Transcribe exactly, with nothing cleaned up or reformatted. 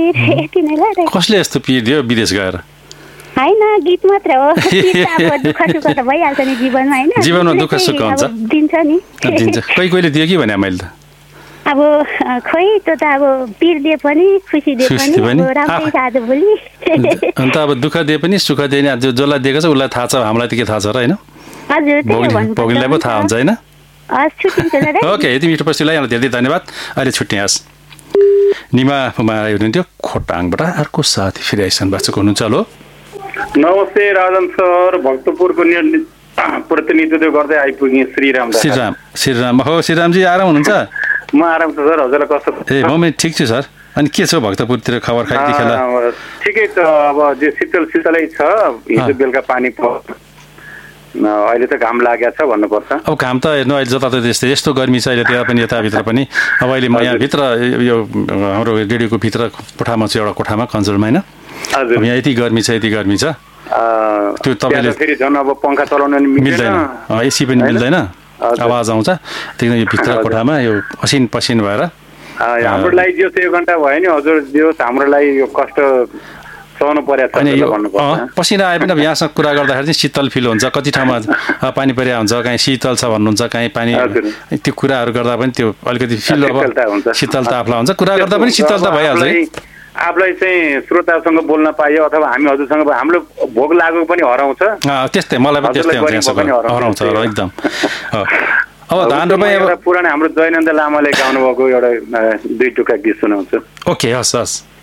पिर यति नै ल। कसले यस्तो पिर दियो विदेश गएर? हैन गीत मात्र हो, अब दुःख सुख त भइहाल्छ नि जीवनमा हैन। जीवनमा दुःख सुख हुन्छ दिन्छ नि दिन्छ कोही कोहीले दियो कि भने मैले त अब खोइ त्यो त अब पिर दिए पनि खुसी दिए पनि राम्रै छ आज भोलि। अन्त अब दुःख दिए पनि सुख दिए नि जसलाई दिएको छ उसलाई थाहा छ, हामीलाई त के थाहा छ र हैन? हजुर त्यही भन्नु पर्छ। भोग्नेलाई पो थाहा हुन्छ हैन? हस् छुट्टिन्छ दादा। ओके यति मिठो प्रश्नलाई यहाँलाई धेरै धन्यवाद। अहिले छुट्टिनुहोस्। निमा फुमा हुनुहुन्थ्यो खोटाङबाट अर्को साथी फेरि आइसक्नु भएको छ हुनुहुन्छ। हेलो नमस्ते राजन सर, भक्तपुरको प्रतिनिधित्व गर्दै आइपुगेँ। श्रीराम श्रीराम श्रीराम हो श्रीरामजी आराम हुनुहुन्छ? म आराम छु सर, हजुरलाई कस्तो? ए म पनि ठिक छु सर। अनि के छ भक्तपुरतिर खबर खाइ दिखेला? ठिकै छ, अब जे शीतल शीतलै छ। हिजो बेलुका पानी पर्यो, अहिले त घाम लागेको छ भन्नुपर्छ। अब घाम त हेर्नु अहिले जता त्यस्तै यस्तो गर्मी छ अहिले त्यहाँ पनि यताभित्र पनि। अब अहिले म यहाँभित्र यो हाम्रो रेडियोको भित्र कोठामा छु, एउटा कोठामा कन्सोलमा हैन। हजुर यहाँ यति गर्मी छ यति गर्मी छ त्यो तपाईँले फेरि झन् अब पङ्खा चलाउन नि मिल्दैन, एसी पनि मिल्दैन, आवाज आउँछ त्यही यो भित्र कोठामा यो पसिन पसिन भएर। हाम्रो लागि जो एक घन्टा भयो नि हजुर, जो हाम्रो लागि यो कष्ट सहनु परेको छ भन्नुपर्छ। पसिना आए पनि अब यहाँसँग कुरा गर्दाखेरि चाहिँ शीतल फिल हुन्छ। कति ठाउँमा पानी परेको हुन्छ, कहीँ शीतल छ भन्नुहुन्छ, कहीँ पानी त्यो कुराहरू गर्दा पनि त्यो अलिकति फिल अब शीतलता आफूलाई हुन्छ। कुरा गर्दा पनि शीतलता भइहाल्छ। आफूलाई चाहिँ श्रोतासँग बोल्न पाइयो अथवा हामी हजुरसँग हाम्रो भोग लागेको पनि हराउँछ। त्यस्तै मलाई पनि त्यस्तै हुन्छ, हराउँछ एकदम। अब धान रोपाइ पुरानो हाम्रो जयनन्द लामाले गाउनु भएको एउटा दुई टुक्का गीत सुनाउँछु। ओके हस् हस्।